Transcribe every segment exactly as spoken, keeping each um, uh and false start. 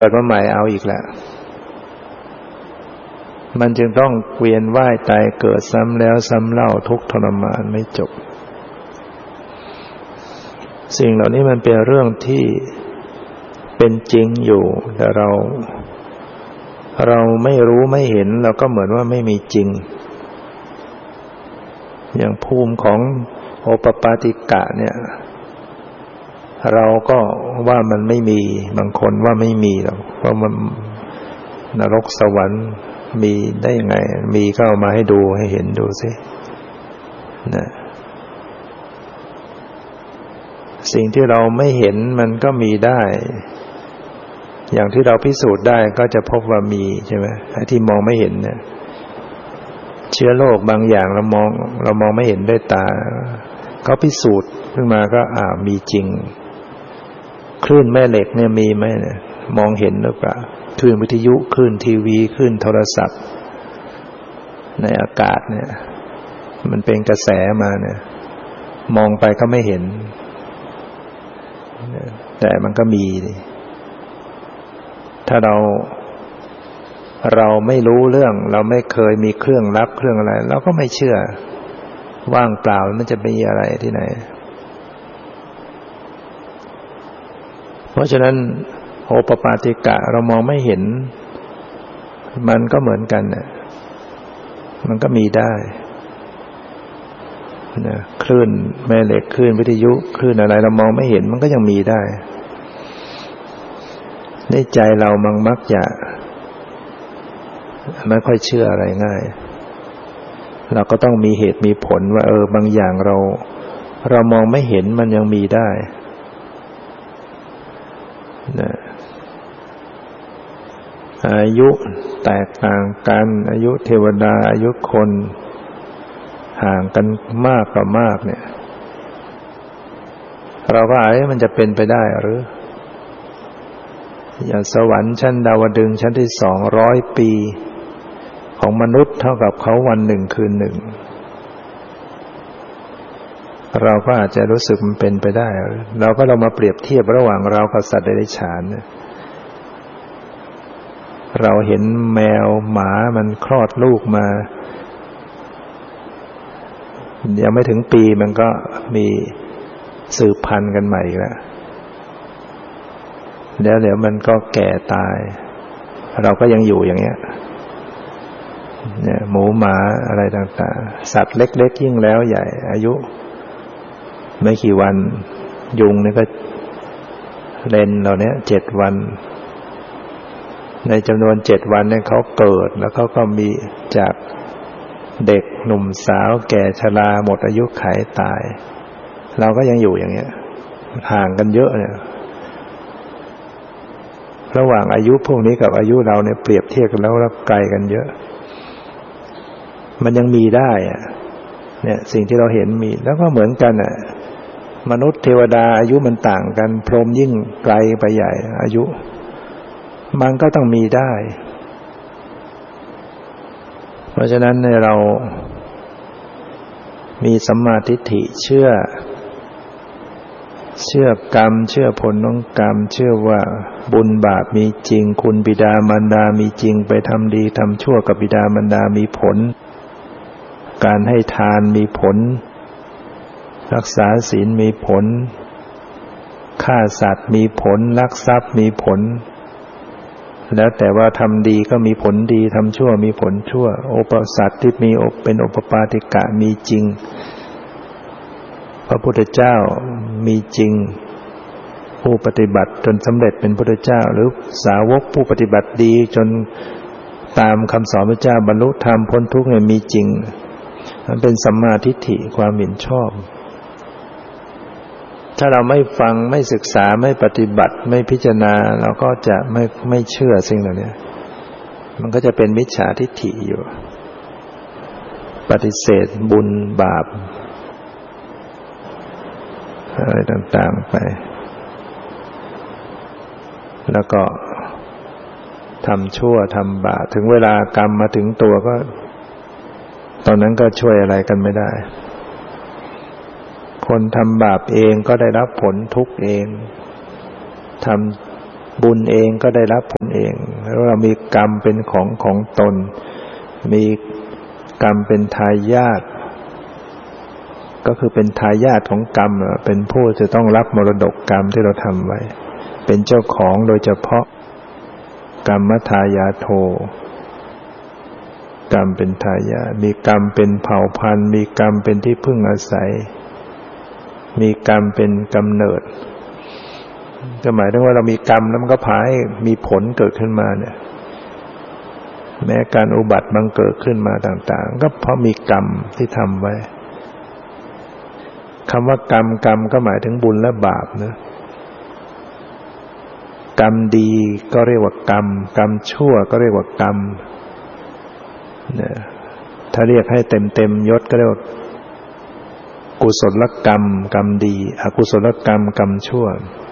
เกิดมาใหม่เอาอีกแล้วมันจึงต้องเวียนว่ายตายเกิดซ้ำแล้วซ้ำเล่าทุกข์ทรมานไม่จบสิ่งเหล่านี้มันเป็นเรื่องที่เป็นจริงอยู่แต่เราเราไม่รู้ไม่เห็นเราก็เหมือนว่าไม่มีจริงอย่างภูมิของโอปปาติกะเนี่ยเราก็ว่ามันไม่มีบางคนว่าไม่มีหรอกเพราะมันนรกสวรรค์มีได้ยังไงมีก็เอามาให้ดูให้เห็นดูสินะสิ่งที่เราไม่เห็นมันก็มีได้อย่างที่เราพิสูจน์ได้ก็จะพบว่ามีใช่ไหมไอ้ที่มองไม่เห็นเนี่ยเชื้อโรคบางอย่างเรามองเรามองไม่เห็นด้วยตาเขาพิสูจน์ขึ้นมาก็อ่ามีจริงคลื่นแม่เหล็กเนี่ยมีไหมเนี่ยมองเห็นหรือเปล่าคลื่นวิทยุคลื่นทีวีคลื่นโทรศัพท์ในอากาศเนี่ยมันเป็นกระแสมาเนี่ยมองไปก็ไม่เห็นแต่มันก็มีถ้าเราเราไม่รู้เรื่องเราไม่เคยมีเครื่องรับเครื่องอะไรเราก็ไม่เชื่อว่างเปล่ามันจะมีอะไรที่ไหนเพราะฉะนั้นโอปปาติกะเรามองไม่เห็นมันก็เหมือนกันน่ะมันก็มีได้นะคลื่นแม่เหล็กคลื่นวิทยุคลื่นอะไรเรามองไม่เห็นมันก็ยังมีได้ในใจเรามันมักจะไม่ค่อยเชื่ออะไรง่ายเราก็ต้องมีเหตุมีผลว่าเออบางอย่างเราเรามองไม่เห็นมันยังมีได้นะอายุแตกต่างกันอายุเทวดาอายุคนห่างกันมากกว่ามากเนี่ยเราก็อาจมันจะเป็นไปได้หรืออย่างสวรรค์ชั้นดาวดึงส์ชั้นที่สองร้อยปีของมนุษย์เท่ากับเขาวันหนึ่งคืนหนึ่งเราก็อาจจะรู้สึกมันเป็นไปได้เราก็เรามาเปรียบเทียบระหว่างเรากับสัตว์เดรัจฉานเนี่ยเราเห็นแมวหมามันคลอดลูกมายังไม่ถึงปีมันก็มีสืบพันธุ์กันใหม่อีกแล้วเดี๋ยวเดี๋ยวมันก็แก่ตายเราก็ยังอยู่อย่างเงี้ยเนี่ยหมูหมาอะไรต่างๆสัตว์เล็กๆยิ่งแล้วใหญ่อายุไม่กี่วันยุงนี่ก็เล่นเราเนี้ยเจ็ดวันในจำนวนเจ็ดวันเนี่ยเขาเกิดแล้วเขาก็มีจากเด็กหนุ่มสาวแก่ชราหมดอายุขัยตายเราก็ยังอยู่อย่างเงี้ยห่างกันเยอะเนี่ยระหว่างอายุพวกนี้กับอายุเราเนี่ยเปรียบเทียบกันแล้วไกลกันเยอะมันยังมีได้อะเนี่ยสิ่งที่เราเห็นมีแล้วก็เหมือนกันอ่ะมนุษย์เทวดาอายุมันต่างกันพรหมยิ่งไกลไปใหญ่อายุมันก็ต้องมีได้เพราะฉะนั้นเนี่ยเรามีสัมมาทิฏฐิเชื่อเชื่อกรรมเชื่อผลของกรรมเชื่อว่าบุญบาปมีจริงคุณบิดามารดามีจริงไปทำดีทำชั่วกับบิดามารดามีผลการให้ทานมีผลรักษาศีลมีผลฆ่าสัตว์มีผลลักทรัพย์มีผลแล้วแต่ว่าทำดีก็มีผลดีทำชั่วมีผลชั่วโอปสัตว์ที่มีเป็นโอปปาติกะมีจริงพระพุทธเจ้ามีจริงผู้ปฏิบัติจนสำเร็จเป็นพุทธเจ้าหรือสาวกผู้ปฏิบัติดีจนตามคำสอนพระเจ้าบรรลุธรรมพ้นทุกข์เนี่ยมีจริงมันเป็นสัมมาทิฏฐิความเห็นชอบถ้าเราไม่ฟังไม่ศึกษาไม่ปฏิบัติไม่พิจารณาเราก็จะไม่ไม่เชื่อสิ่งเหล่านี้มันก็จะเป็นมิจฉาทิฏฐิอยู่ปฏิเสธบุญบาปอะไรต่างๆไปแล้วก็ทำชั่วทำบาปถึงเวลากรรมมาถึงตัวก็ตอนนั้นก็ช่วยอะไรกันไม่ได้คนทำบาปเองก็ได้รับผลทุกข์เองทบุญเองก็ได้รับผลเองแล้วเรามีกรรมเป็นของของตนมีกรรมเป็นทายาทก็คือเป็นทายาทของกรรมเป็นผู้จะต้องรับมรดกกรรมที่เราทำไว้เป็นเจ้าของโดยเฉพาะกรรมทายาโทกรรมเป็นทายาทมีกรรมเป็นเผ่าพันธุ์มีกรรมเป็นที่พึ่งอาศัยมีกรรมเป็นกำเนิดก็หมายถึงว่าเรามีกรรมแล้วมันก็พาให้มีผลเกิดขึ้นมาเนี่ยแม้การอุบัติบังเกิดขึ้นมาต่างๆก็เพราะมีกรรมที่ทำไว้คำว่ากรรมกรรมก็หมายถึงบุญและบาปนะกรรมดีก็เรียกว่ากรรมกรรมชั่วก็เรียกว่ากรรมเนี่ยถ้าเรียกให้เต็มๆยศก็เรียกว่ากุศลกรรมกรรมดีอกุศลกรรมกรรมชั่ว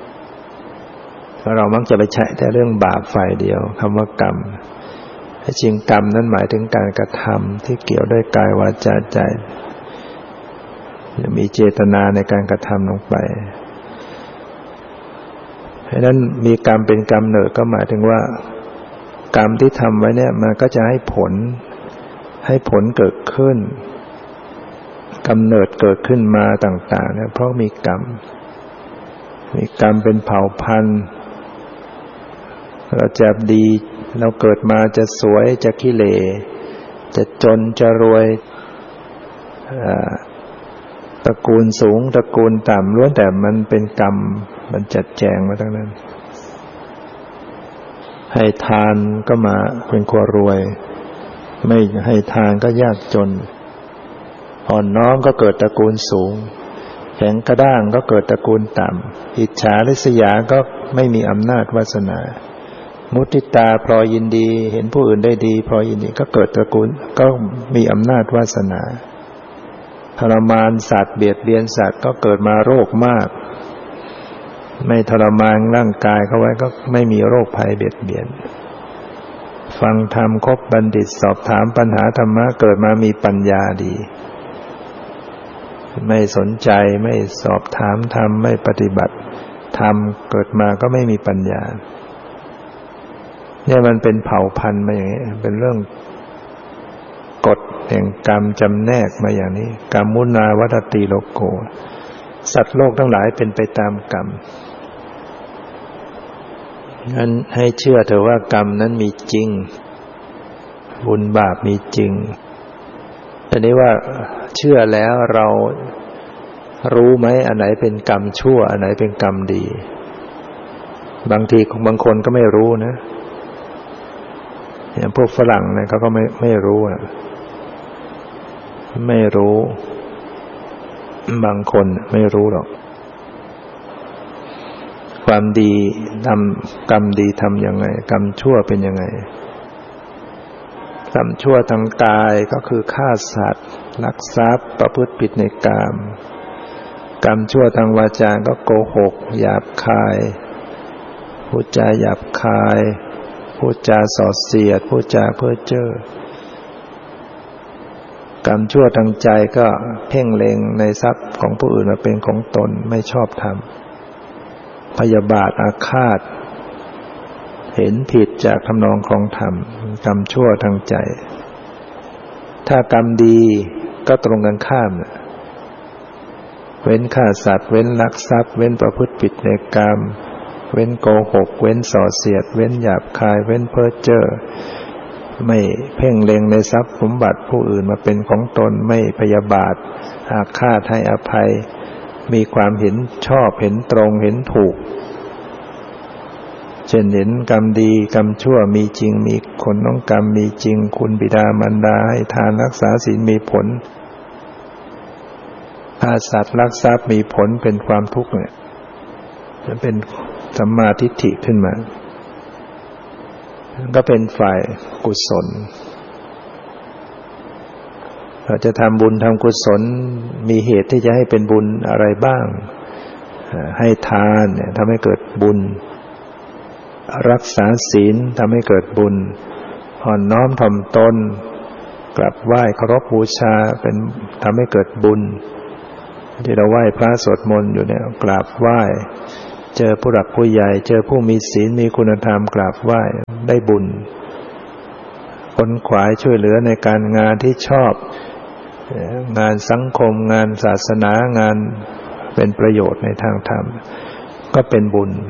เรามักจะไปใช้แต่เรื่องบาปฝ่ายเดียวคำว่ากรรมจริงกรรมนั้นหมายถึงการกระทำที่เกี่ยวด้วยกายวาจาใจมีเจตนาในการกระทำลงไปเพราะนั้นมีกรรมเป็นกำเนิดก็หมายถึงว่ากรรมที่ทำไว้เนี่ยมันก็จะให้ผลให้ผลเกิดขึ้นกำเนิดเกิดขึ้นมาต่างๆเนี่ยเพราะมีกรรมมีกรรมเป็นเผ่าพันธุ์เราจะดีเราเกิดมาจะสวยจะขี้เหร่จะจนจะรวยตระกูลสูงตระกูลต่ำล้วนแต่มันเป็นกรรมมันจัดแจงมาทั้งนั้นให้ทานก็มาเป็นคนรวยไม่ให้ทานก็ยากจนอ่อนน้อมก็เกิดตระกูลสูงแข็งกระด้างก็เกิดตระกูลต่ำอิจฉาริษยาก็ไม่มีอำนาจวาสนามุทิตาพลอยยินดีเห็นผู้อื่นได้ดีพลอยยินดีก็เกิดตระกูลก็มีอำนาจวาสนาทรมานสัตว์เบียดเบียนสัตว์ก็เกิดมาโรคมากไม่ทรมานร่างกายเขาไว้ก็ไม่มีโรคภัยเบียดเบียนฟังธรรมคบบัณฑิตสอบถามปัญหาธรรมะเกิดมามีปัญญาดีไม่สนใจไม่สอบถามธรรมไม่ปฏิบัติธรรมเกิดมาก็ไม่มีปัญญาเนี่ยมันเป็นเผ่าพันธุ์มาอย่างนี้เป็นเรื่องกฎแห่งกรรมจำแนกมาอย่างนี้กรรมุนาวัฏติโลโกสัตว์โลกทั้งหลายเป็นไปตามกรรมงั้นให้เชื่อเถอะว่ากรรมนั้นมีจริงบุญบาปมีจริงแต่นี้ว่าเชื่อแล้วเรารู้ไหมอันไหนเป็นกรรมชั่วอันไหนเป็นกรรมดีบางทีบางคนก็ไม่รู้นะอย่างพวกฝรั่งเนี่ยเขาก็ไม่ไม่รู้นะไม่รู้บางคนไม่รู้หรอกความดีทำกรรมดีทำยังไงกรรมชั่วเป็นยังไงกรรมชั่วทางกายก็คือฆ่าสัตว์ลักทรัพย์ประพฤติผิดในกามกรรมชั่วทางวาจาก็โกหกหยาบคายพูดจาหยาบคายพูดจาส่อเสียดพูดจาเพ้อเจ้อกรรมชั่วทางใจก็เพ่งเล็งในทรัพย์ของผู้อื่นมาเป็นของตนไม่ชอบธรรมพยาบาทอาฆาตเห็นผิดจากทำนองครองธรรมกรรมชั่วทางใจถ้ากรรมดีก็ตรงกันข้ามเว้นฆ่าสัตว์เว้นลักทรัพย์เว้นประพฤติผิดในกามเว้นโกหกเว้นส่อเสียดเว้นหยาบคายเว้นเพ้อเจ้อไม่เพ่งเล็งในทรัพย์สมบัติผู้อื่นมาเป็นของตนไม่พยาบาทอาฆาตให้อภัยมีความเห็นชอบเห็นตรงเห็นถูกเช่นเห็นกรรมดีกรรมชั่วมีจริงมีผลของกรรมมีจริงคุณบิดามารดาให้ทานรักษาศีลมีผลฆ่าสัตว์ลักทรัพย์มีผลเป็นความทุกข์เนี่ยจะเป็นสัมมาทิฏฐิขึ้นมาก็เป็นฝ่ายกุศลเราจะทำบุญทำกุศลมีเหตุที่จะให้เป็นบุญอะไรบ้างให้ทานเนี่ยทำให้เกิดบุญรักษาศีลทำให้เกิดบุญอ่อนน้อมถ่อมตนกราบไหว้เคารพบูชาเป็นทำให้เกิดบุญที่เราไหว้พระสวดมนต์อยู่เนี่ยกราบไหว้เจอผู้หลักผู้ใหญ่เจอผู้มีศีลมีคุณธรรมกราบไหว้ได้บุญขนขวายช่วยเหลือในการงานที่ชอบงานสังคมงานศาสนางานเป็นประโยชน์ในทางธรรมก็เป็นบุญ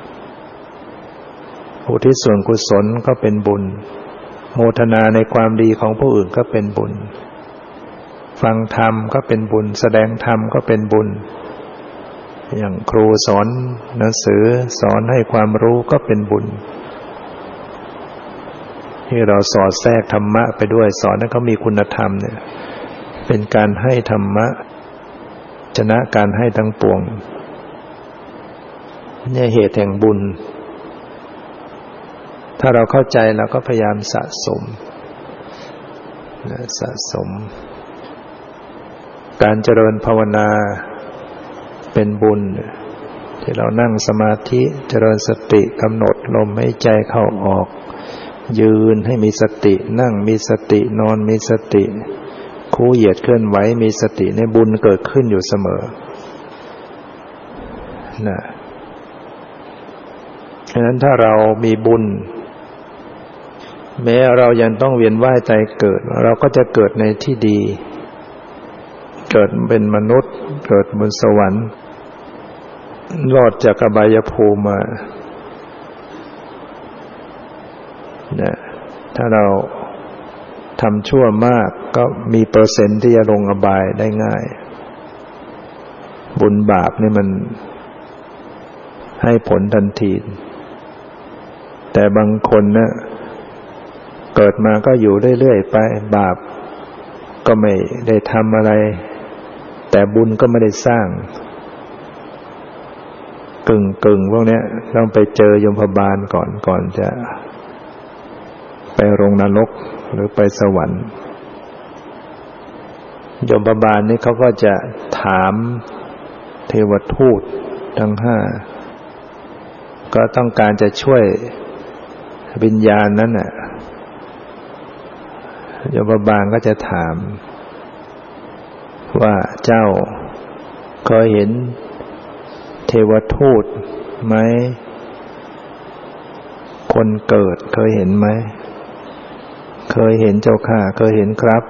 อุทิศส่วนกุศลก็เป็นบุญโมทนาในความดีของผู้อื่นก็เป็นบุญฟังธรรมก็เป็นบุญแสดงธรรมก็เป็นบุญอย่างครูสอนหนังสือสอนให้ความรู้ก็เป็นบุญที่เราสอดแทรกธรรมะไปด้วยสอนให้เขามีคุณธรรมเนี่ยเป็นการให้ธรรมะชนะการให้ทั้งปวงเนี่ยเหตุแห่งบุญถ้าเราเข้าใจเราก็พยายามสะสมสะสมการเจริญภาวนาเป็นบุญที่เรานั่งสมาธิเจริญสติกำหนดลมหายใจเข้าออกยืนให้มีสตินั่งมีสตินอนมีสติคู่เหยียดเคลื่อนไหวมีสติในบุญเกิดขึ้นอยู่เสมอนะฉะนั้นถ้าเรามีบุญแม้เรายังต้องเวียนว่ายตายเกิดเราก็จะเกิดในที่ดีเกิดเป็นมนุษย์เกิดบนสวรรค์รอดจากอบายภูมิมานะถ้าเราทำชั่วมากก็มีเปอร์เซ็นต์ที่จะลงอบายได้ง่ายบุญบาปนี่มันให้ผลทันทีแต่บางคนนะเกิดมาก็อยู่เรื่อยๆไปบาปก็ไม่ได้ทำอะไรแต่บุญก็ไม่ได้สร้างกึ่งๆพวกนี้ต้องไปเจอยมบาลก่อนก่อนจะไปลงนรกหรือไปสวรรค์ยมบาลนี่เขาก็จะถามเทวทูตทั้งห้าก็ต้องการจะช่วยวิญญาณนั้นน่ะยมบาลก็จะถามว่าเจ้าเคยเห็นเทวทูตไหมคนเกิดเคยเห็นไหมเคยเห็นเจ้าค่ะเคยเห็นครับ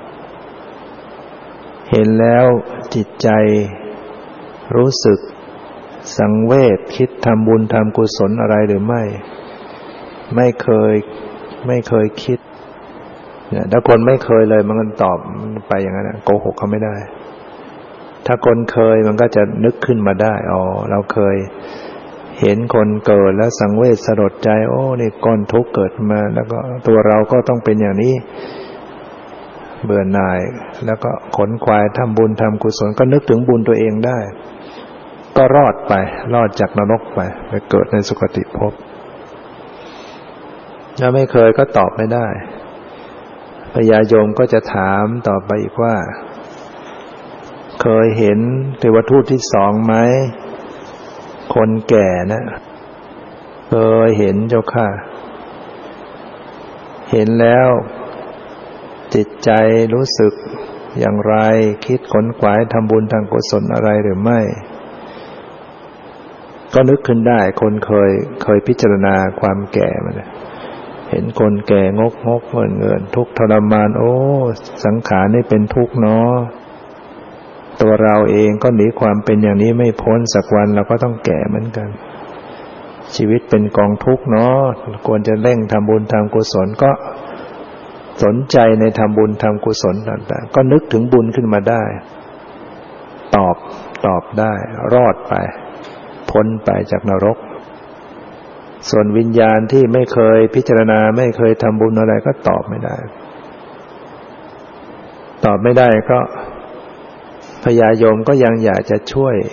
เห็นแล้วจิตใจรู้สึกสังเวชคิดทำบุญทำกุศลอะไรหรือไม่ไม่เคยไม่เคยคิดเนี่ยถ้าคนไม่เคยเลยมันก็ตอบไปอย่างนั้นนะโกหกเขาไม่ได้ถ้าคนเคยมันก็จะนึกขึ้นมาได้อ๋อเราเคยเห็นคนเกิดแล้วสังเวชสลดใจโอ้นี่ก้อนทุกข์เกิดมาแล้วก็ตัวเราก็ต้องเป็นอย่างนี้เบื่อหน่ายแล้วก็ขนขวายทำบุญทำกุศลก็นึกถึงบุญตัวเองได้ก็รอดไปรอดจากนรกไปไปเกิดในสุคติภพถ้าไม่เคยก็ตอบไม่ได้พญายมก็จะถามต่อไปอีกว่าเคยเห็นเทวทูตที่สองไหมคนแก่นะเคยเห็นเจ้าค่ะเห็นแล้วจิตใจรู้สึกอย่างไรคิดขนขวายทำบุญทางกุศลอะไรหรือไม่ก็นึกขึ้นได้คนเคยเคยพิจารณาความแก่มันเห็นคนแก่งกงกเงินเงินทุกข์ทรมานโอ้สังขารนี่เป็นทุกข์เนาะตัวเราเองก็หนีความเป็นอย่างนี้ไม่พ้นสักวันเราก็ต้องแก่เหมือนกันชีวิตเป็นกองทุกข์เนาะควรจะเร่งทำบุญทำกุศลก็สนใจในทำบุญทำกุศลต่างๆก็นึกถึงบุญขึ้นมาได้ตอบตอบได้รอดไปพ้นไปจากนรกส่วนวิญญาณที่ไม่เคยพิจารณาไม่เคยทำบุญอะไรก็ตอบไม่ได้ตอบไม่ได้ก็พญายมก็ยังอยากจะช่วย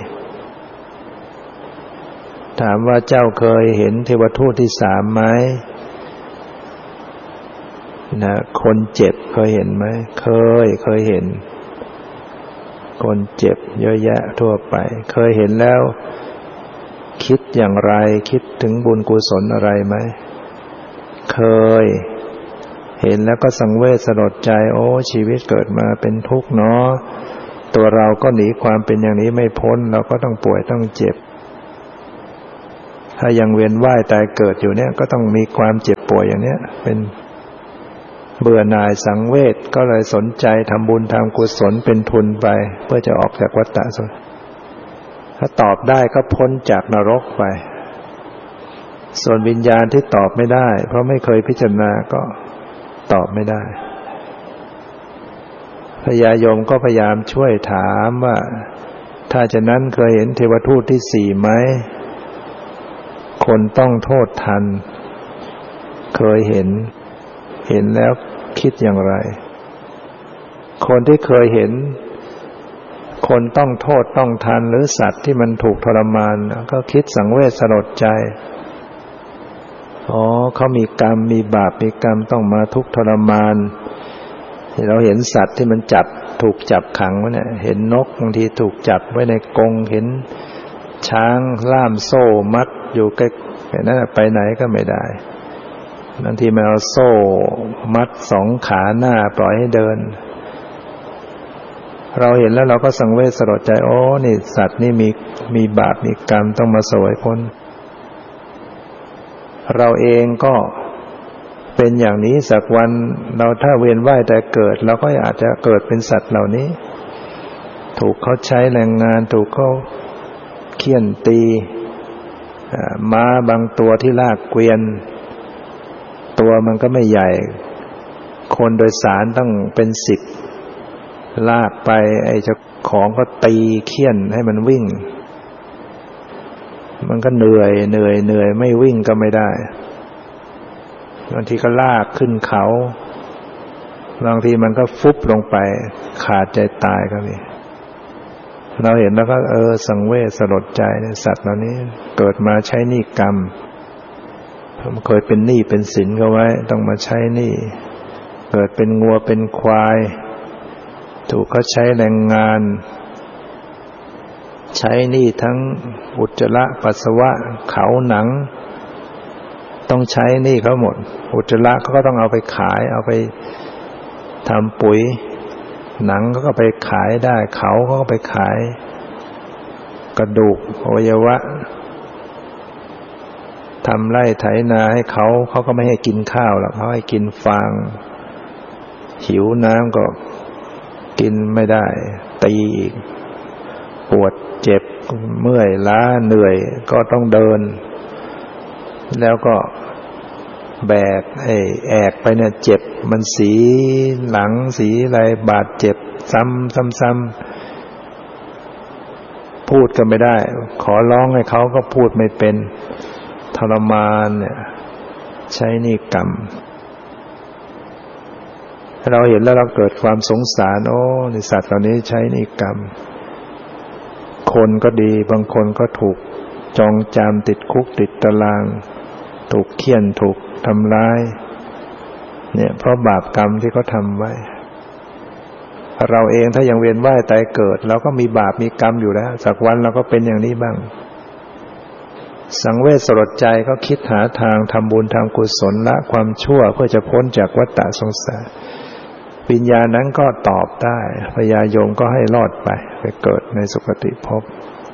ถามว่าเจ้าเคยเห็นเทวทูตที่สามไหมนะคนเจ็บเคยเห็นไหมเคยเคยเห็นคนเจ็บเยอะแยะทั่วไปเคยเห็นแล้วคิดอย่างไรคิดถึงบุญกุศลอะไรไหมเคยเห็นแล้วก็สังเวชสลดใจโอ้ชีวิตเกิดมาเป็นทุกข์เนาะตัวเราก็หนีความเป็นอย่างนี้ไม่พ้นเราก็ต้องป่วยต้องเจ็บถ้ายังเวียนว่ายตายเกิดอยู่เนี่ยก็ต้องมีความเจ็บป่วยอย่างเนี้ยเป็นเบื่อหน่ายสังเวชก็เลยสนใจทำบุญทำกุศลเป็นทุนไปเพื่อจะออกจากวัฏฏะสงสารถ้าตอบได้ก็พ้นจากนรกไปส่วนวิญญาณที่ตอบไม่ได้เพราะไม่เคยพิจารณาก็ตอบไม่ได้พญายมก็พยายามช่วยถามว่าถ้าฉะนั้นเคยเห็นเทวทูตที่สี่ไหมคนต้องโทษทันเคยเห็นเห็นแล้วคิดอย่างไรคนที่เคยเห็นคนต้องโทษต้องทันหรือสัตว์ที่มันถูกทรมานก็คิดสังเวชสลดใจอ๋อเขามีกรรมมีบาปมีกรรมต้องมาทุกข์ทรมานเราเห็นสัตว์ที่มันจับถูกจับขังไว้เนี่ยเห็นนกบางทีถูกจับไว้ในกรงเห็นช้างล่ามโซ่มัดอยู่ใกล้นั้นไปไหนก็ไม่ได้บางทีมันเอาโซ่มัดสองขาหน้าปล่อยให้เดินเราเห็นแล้วเราก็สังเวชสลดใจโอ้นี่สัตว์นี่มีมีบาปมีกรรมต้องมาเสวยผลเราเองก็เป็นอย่างนี้สักวันเราถ้าเวียนว่ายแต่เกิดเราก็อาจจะเกิดเป็นสัตว์เหล่านี้ถูกเขาใช้แรงงานถูกเขาเฆี่ยนตีม้าบางตัวที่ลากเกวียนตัวมันก็ไม่ใหญ่คนโดยสารต้องเป็นสิบลากไปไอ้เจ้าของก็ตีเฆี่ยนให้มันวิ่งมันก็เหนื่อยเหนื่อยเหนื่อยไม่วิ่งก็ไม่ได้บางทีก็ลากขึ้นเขาบางทีมันก็ฟุบลงไปขาดใจตายก็มีเราเห็นแล้วก็เออสังเวชสลดใจเนี่ยสัตว์เหล่านี้เกิดมาใช้หนี้กรรมเคยเป็นหนี้เป็นสินเขาไว้ต้องมาใช้หนี้เกิดเป็นงัวเป็นควายถูกเขาใช้แรงงานใช้หนี้ทั้งอุจจาระปัสสาวะเขาหนังต้องใช้หนี้เขาหมดอุจจาระเขาก็ต้องเอาไปขายเอาไปทำปุ๋ยหนังเขาก็ไปขายได้เขาเขาก็ไปขายกระดูกอวัยวะทำไร่ไถนาให้เขาเขาก็ไม่ให้กินข้าวหรอกเขาให้กินฟางหิวน้ำก็กินไม่ได้ตีอีกปวดเจ็บเมื่อยล้าเหนื่อยก็ต้องเดินแล้วก็แบกไอ้แอกไปเนี่ยเจ็บมันสีหลังสีอะไรบาดเจ็บซ้ำซ้ำซ้ำพูดก็ไม่ได้ขอร้องให้เขาก็พูดไม่เป็นทรมานเนี่ยใช้หนี้กรรมเราเห็นแล้วเราเกิดความสงสารโอ้ในสัตว์เหล่านี้ใช้หนี้กรรมคนก็ดีบางคนก็ถูกจองจำติดคุกติดตารางถูกเฆี่ยนถูกทำร้ายเนี่ยเพราะบาปกรรมที่เขาทำไว้เราเองถ้ายังเวียนว่ายตายเกิดเราก็มีบาปมีกรรมอยู่แล้วสักวันเราก็เป็นอย่างนี้บ้างสังเวชสลดใจก็คิดหาทางทำบุญทำกุศลละความชั่วเพื่อจะพ้นจากวัฏฏะสงสารวิญญาณนั้นก็ตอบได้พญายมก็ให้รอดไปไปเกิดในสุคติภพ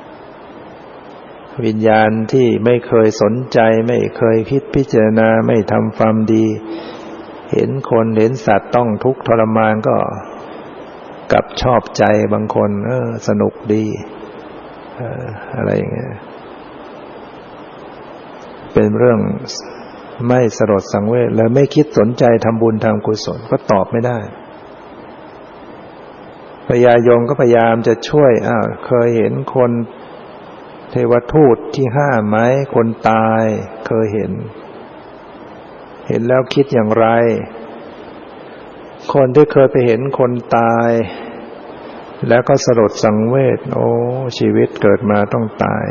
วิญญาณที่ไม่เคยสนใจไม่เคยคิดพิจารณาไม่ทำความดีเห็นคนเห็นสัตว์ต้องทุกข์ทรมานก็กลับชอบใจบางคนเออสนุกดีเอออะไรอย่างเงี้ยเป็นเรื่องไม่สลดสังเวชและไม่คิดสนใจทำบุญทำกุศลก็ตอบไม่ได้พญายมก็พยายามจะช่วยอ้าวเคยเห็นคนเทวทูตที่ห้าไหมคนตายเคยเห็นเห็นแล้วคิดอย่างไรคนที่เคยไปเห็นคนตายแล้วก็สลดสังเวชโอ้ชีวิตเกิดมาต้องตาย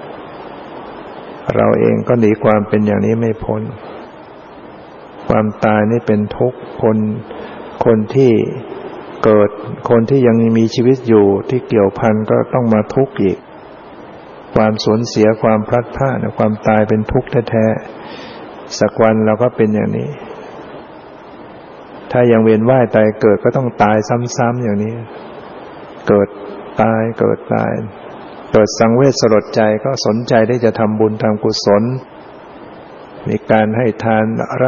เราเองก็หนีความเป็นอย่างนี้ไม่พ้นความตายนี่เป็นทุกข์คนคนที่เกิดคนที่ยังมีชีวิตอยู่ที่เกี่ยวพันก็ต้องมาทุกข์อีกความสูญเสียความพลัดพรากความตายเป็นทุกข์แท้ๆสักวันเราก็เป็นอย่างนี้ถ้ายังเวียนว่ายตายเกิดก็ต้องตายซ้ำๆอย่างนี้เกิดตายเกิดตายเกิดสังเวชสลดใจก็สนใจที่จะทำบุญทำกุศลมีการให้ทานรั